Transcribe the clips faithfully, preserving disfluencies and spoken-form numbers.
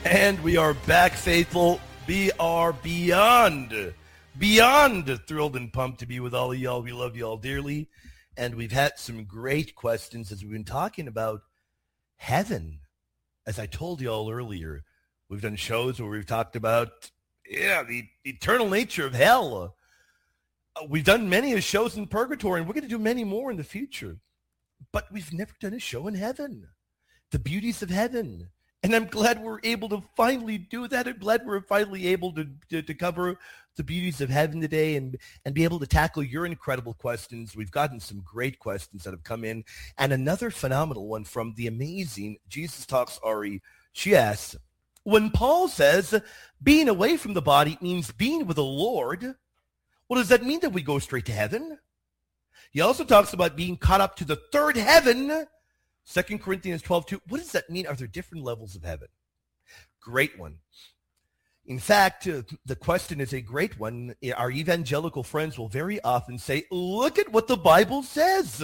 And we are back, faithful. We are beyond, beyond thrilled and pumped to be with all of y'all. We love y'all dearly. And we've had some great questions as we've been talking about heaven. As I told y'all earlier, we've done shows where we've talked about, yeah, the eternal nature of hell. Uh, we've done many shows in purgatory, and we're going to do many more in the future. But we've never done a show in heaven. The beauties of heaven. And I'm glad we're able to finally do that. I'm glad we're finally able to, to, to cover the beauties of heaven today and, and be able to tackle your incredible questions. We've gotten some great questions that have come in. And another phenomenal one from the amazing Jesus Talks Ari. She asks, when Paul says being away from the body means being with the Lord, well, does that mean that we go straight to heaven? He also talks about being caught up to the third heaven, Second Corinthians twelve two. What does that mean? Are there different levels of heaven? Great one. In fact, uh, the question is a great one. Our evangelical friends will very often say, look at what the Bible says.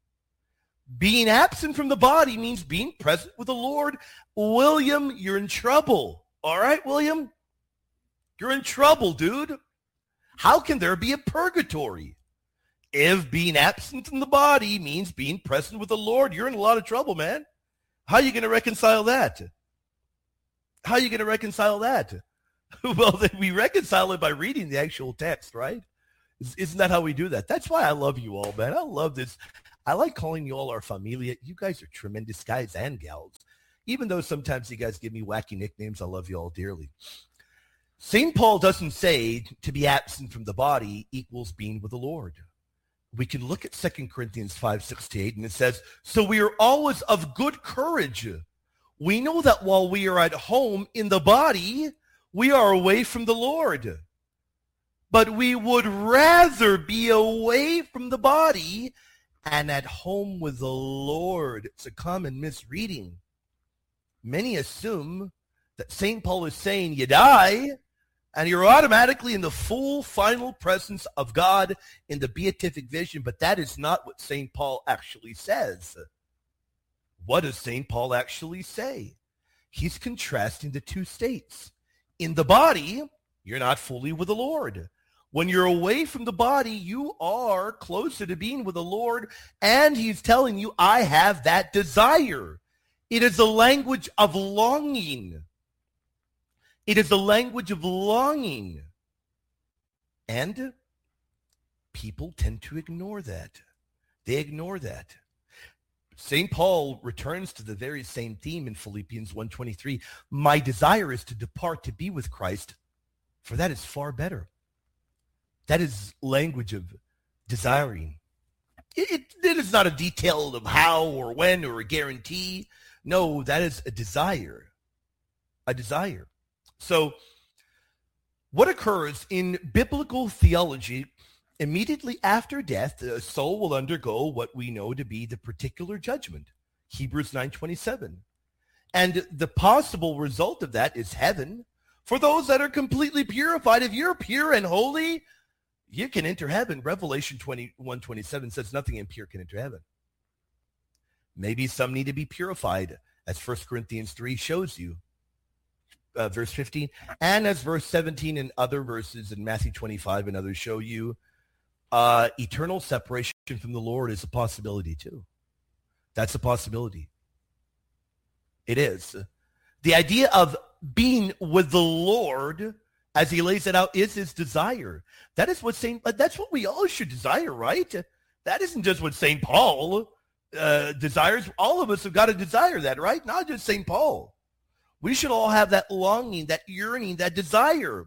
Being absent from the body means being present with the Lord. William, you're in trouble. All right, William? You're in trouble, dude. How can there be a purgatory? If being absent from the body means being present with the Lord, you're in a lot of trouble, man. How are you going to reconcile that? How are you going to reconcile that? Well, then we reconcile it by reading the actual text, right? Isn't that how we do that? That's why I love you all, man. I love this. I like calling you all our familia. You guys are tremendous guys and gals. Even though sometimes you guys give me wacky nicknames, I love you all dearly. Saint Paul doesn't say to be absent from the body equals being with the Lord. We can look at Second Corinthians five sixty-eight, and it says, so we are always of good courage. We know that while we are at home in the body, we are away from the Lord. But we would rather be away from the body and at home with the Lord. It's a common misreading. Many assume that Saint Paul is saying you die, and you're automatically in the full final presence of God in the beatific vision, but that is not what Saint Paul actually says. What does Saint Paul actually say? He's contrasting the two states. In the body, you're not fully with the Lord. When you're away from the body, you are closer to being with the Lord, and he's telling you, I have that desire. It is a language of longing. It is the language of longing. And people tend to ignore that. They ignore that. Saint Paul returns to the very same theme in Philippians one twenty-three. My desire is to depart to be with Christ, for that is far better. That is language of desiring. It, it, it is not a detail of how or when or a guarantee. No, that is a desire. A desire. So what occurs in biblical theology immediately after death, the soul will undergo what we know to be the particular judgment, Hebrews nine twenty-seven. And the possible result of that is heaven for those that are completely purified. If you're pure and holy, you can enter heaven. Revelation twenty-one twenty-seven says nothing impure can enter heaven. Maybe some need to be purified, as First Corinthians three shows you. Uh, verse fifteen, and as verse seventeen and other verses in Matthew twenty-five and others show you, uh, eternal separation from the Lord is a possibility too. That's a possibility. It is. The idea of being with the Lord, as he lays it out, is his desire. That is what Saint, that's what we all should desire, right? That isn't just what Saint Paul uh, desires. All of us have got to desire that, right? Not just Saint Paul. We should all have that longing, that yearning, that desire.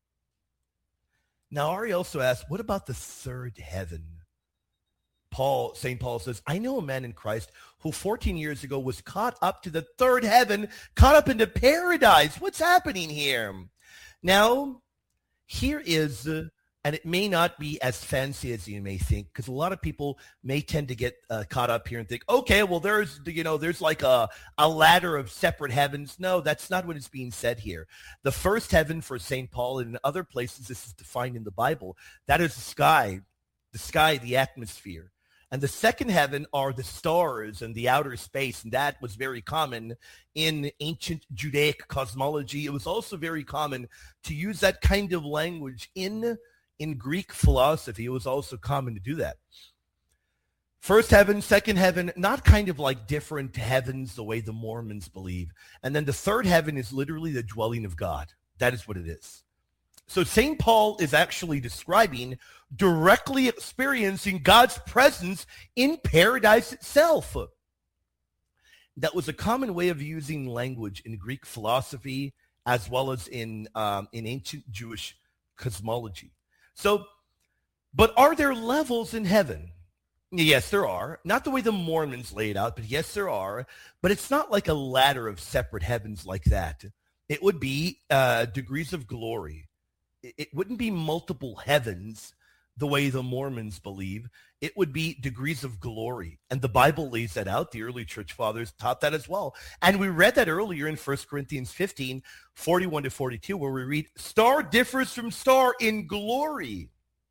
Now, Ari also asks, what about the third heaven? Paul, Saint Paul says, I know a man in Christ who fourteen years ago was caught up to the third heaven, caught up into paradise. What's happening here? Now, here is, uh, and it may not be as fancy as you may think, because a lot of people may tend to get uh, caught up here and think, okay, well, there's, you know, there's like a, a ladder of separate heavens. No, that's not what is being said here. The first heaven for Saint Paul, and in other places this is defined in the Bible, that is the sky, the sky, the atmosphere. And the second heaven are the stars and the outer space. And that was very common in ancient Judaic cosmology. It was also very common to use that kind of language in, in Greek philosophy. It was also common to do that. First heaven, second heaven, not kind of like different heavens the way the Mormons believe. And then the third heaven is literally the dwelling of God. That is what it is. So Saint Paul is actually describing directly experiencing God's presence in paradise itself. That was a common way of using language in Greek philosophy as well as in um, in ancient Jewish cosmology. So, but are there levels in heaven? Yes, there are. Not the way the Mormons lay it out, but yes, there are. But it's not like a ladder of separate heavens like that. It would be uh, degrees of glory. It wouldn't be multiple heavens the way the Mormons believe. It would be degrees of glory. And the Bible lays that out. The early church fathers taught that as well. And we read that earlier in First Corinthians fifteen, forty-one to forty-two, where we read, star differs from star in glory.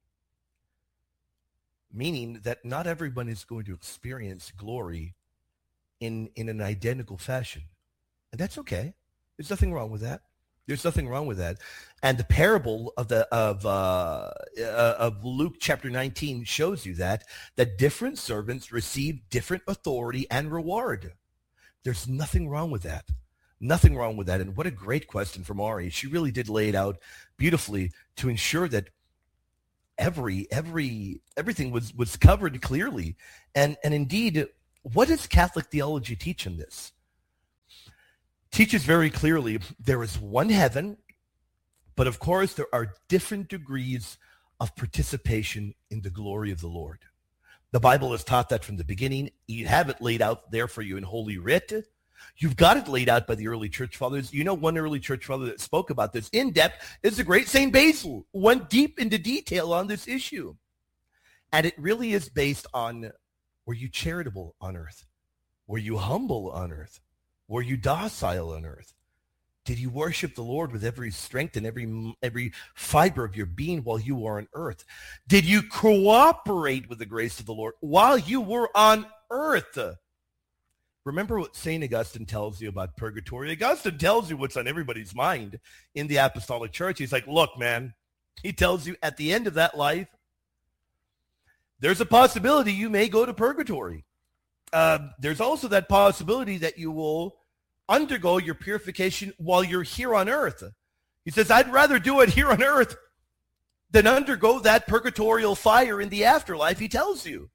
Meaning that not everyone is going to experience glory in, in an identical fashion. And that's okay. There's nothing wrong with that. There's nothing wrong with that. And the parable of the of uh, uh, of Luke chapter nineteen shows you that that different servants receive different authority and reward. There's nothing wrong with that. Nothing wrong with that. And what a great question from Ari. She really did lay it out beautifully to ensure that every every everything was was covered clearly. And and indeed, what does Catholic theology teach in this? Teaches very clearly there is one heaven, but of course there are different degrees of participation in the glory of the Lord. The Bible has taught that from the beginning. You have it laid out there for you in Holy Writ. You've got it laid out by the early church fathers. You know, one early church father that spoke about this in depth is the great Saint Basil, went deep into detail on this issue. And it really is based on, were you charitable on earth? Were you humble on earth? Were you docile on earth? Did you worship the Lord with every strength and every every fiber of your being while you were on earth? Did you cooperate with the grace of the Lord while you were on earth? Remember what Saint Augustine tells you about purgatory. Augustine tells you what's on everybody's mind in the apostolic church. He's like, look, man, he tells you at the end of that life, there's a possibility you may go to purgatory. Uh, there's also that possibility that you will undergo your purification while you're here on earth. He says, I'd rather do it here on earth than undergo that purgatorial fire in the afterlife, he tells you.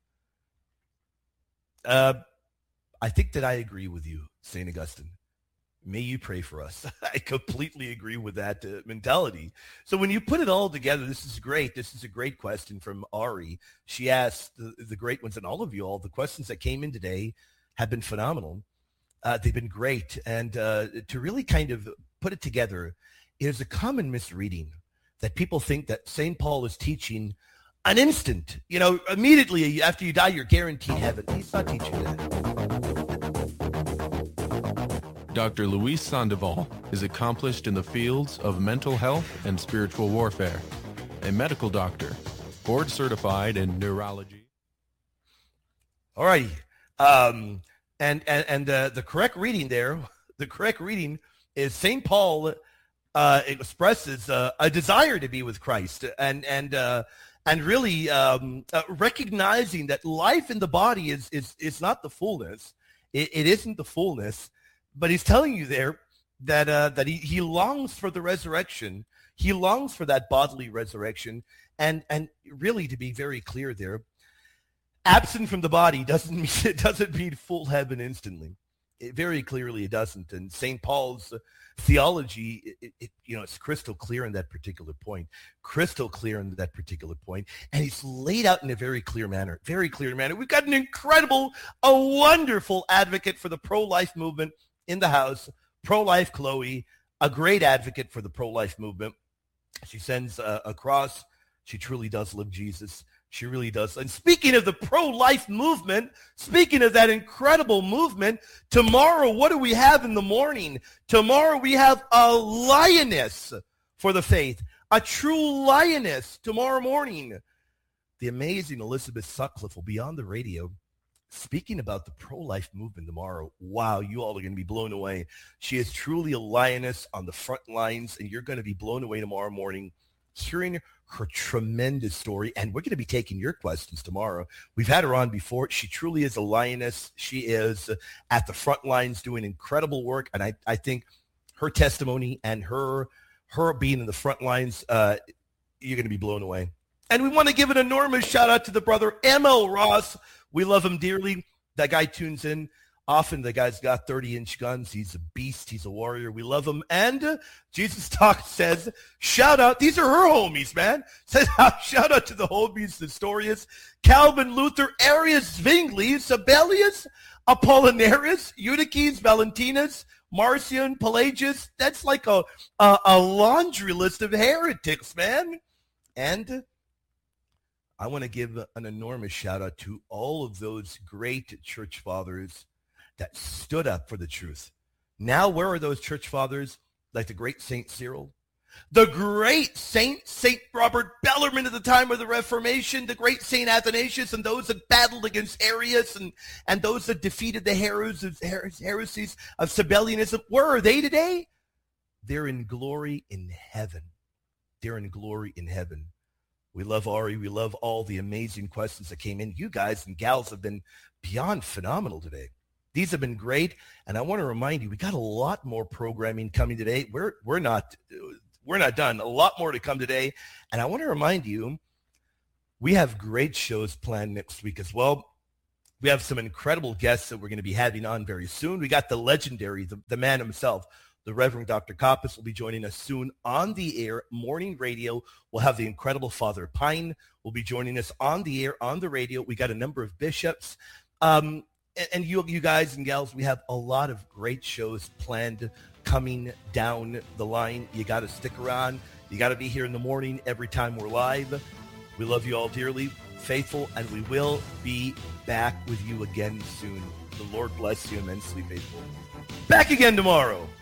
Uh, I think that I agree with you, Saint Augustine. May you pray for us. I completely agree with that uh, mentality. So when you put it all together, this is great. This is a great question from Ari. She asked the, the great ones, and all of you, all the questions that came in today have been phenomenal. Uh, they've been great. And uh, to really kind of put it together, there's a common misreading that people think that Saint Paul is teaching an instant, you know, immediately after you die, you're guaranteed heaven. He's not teaching that. Doctor Luis Sandoval is accomplished in the fields of mental health and spiritual warfare, a medical doctor, board certified in neurology. All right. Um, and and, and uh, the correct reading there, the correct reading is Saint Paul uh, expresses uh, a desire to be with Christ and, and, uh, and really um, uh, recognizing that life in the body is, is, is not the fullness. It, it isn't the fullness. But he's telling you there that uh, that he, he longs for the resurrection. He longs for that bodily resurrection. And and really, to be very clear there, absent from the body doesn't mean, it doesn't mean full heaven instantly. It, very clearly it doesn't. And Saint Paul's theology, it, it, you know, it's crystal clear in that particular point. Crystal clear in that particular point. And he's laid out in a very clear manner. Very clear manner. We've got an incredible, a wonderful advocate for the pro-life movement in the house, Pro-Life Chloe, a great advocate for the pro-life movement. She sends uh, a cross. She truly does love Jesus. She really does. And speaking of the pro-life movement, speaking of that incredible movement, tomorrow, what do we have in the morning? Tomorrow we have a lioness for the faith, a true lioness tomorrow morning. the amazing Elizabeth Sutcliffe will be on the radio speaking about the pro-life movement tomorrow. Wow, you all are going to be blown away. She is truly a lioness on the front lines, and you're going to be blown away tomorrow morning hearing her tremendous story. And we're going to be taking your questions tomorrow. We've had her on before. She truly is a lioness. She is at the front lines doing incredible work, and I, I think her testimony and her her being in the front lines, uh, you're going to be blown away. And we want to give an enormous shout out to the brother M L Ross. We love him dearly. That guy tunes in often. The guy's got thirty-inch guns. He's a beast. He's a warrior. We love him. And uh, Jesus Talk says, shout out. These are her homies, man. Says, shout out to the homies, Nestorius, Calvin, Luther, Arius, Zwingli, Sibelius, Apollinarius, Eutyches, Valentinus, Marcion, Pelagius. That's like a, a, a laundry list of heretics, man. And I want to give an enormous shout out to all of those great church fathers that stood up for the truth. Now, where are those church fathers like the great Saint Cyril, the great Saint, Saint Robert Bellarmine at the time of the Reformation, the great Saint Athanasius, and those that battled against Arius and, and those that defeated the heresies, heresies of Sabellianism? Where are they today? They're in glory in heaven. They're in glory in heaven. We love Ari. We love all the amazing questions that came in. You guys and gals have been beyond phenomenal today. These have been great, and I want to remind you, we got a lot more programming coming today. We're we're not we're not done. A lot more to come today, and I want to remind you, we have great shows planned next week as well. We have some incredible guests that we're going to be having on very soon. We got the legendary, the, the man himself, the Reverend Doctor Koppas will be joining us soon on the air, morning radio. We'll have the incredible Father Pine will be joining us on the air, on the radio. We got a number of bishops. Um, and and you, you guys and gals, we have a lot of great shows planned coming down the line. You got to stick around. You got to be here in the morning every time we're live. We love you all dearly, faithful, and we will be back with you again soon. The Lord bless you immensely, faithful. Back again tomorrow.